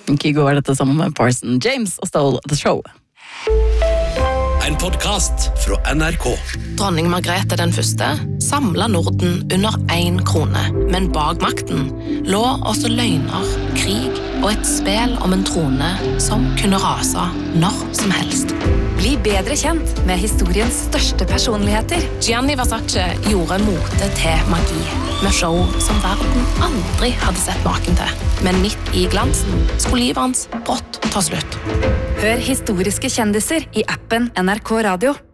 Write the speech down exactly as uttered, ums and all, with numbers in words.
Kygo er dette sammen med Parson James og Stole the Show. En podcast fra N R K. Dronning Margrethe den første samlet Norden under en krone, men bak makten lå også løgner, krig og et spil om en trone som kunne rase når som helst. Bli bedre kjent med historiens største personligheter. Gianni Versace gjorde mote til magi, med show som verden aldri hadde sett maken til. Men midt i glansen skulle livet hans brått ta slutt. Hør historiske kjendiser i appen N R K Radio.